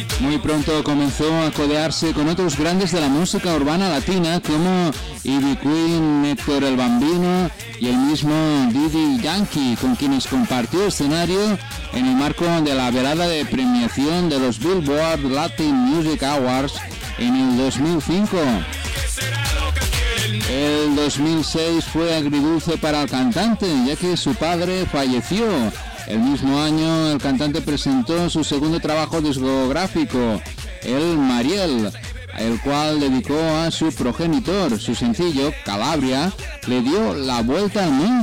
Muy pronto comenzó a codearse con otros grandes de la música urbana latina como Ivy Queen, Héctor el Bambino y el mismo Daddy Yankee, con quienes compartió escenario en el marco de la velada de premiación de los Billboard Latin Music Awards en el 2005. El 2006 fue agridulce para el cantante, ya que su padre falleció. El mismo año, el cantante presentó su segundo trabajo discográfico, El Mariel, el cual dedicó a su progenitor. Su sencillo, Calabria, le dio la vuelta al mundo.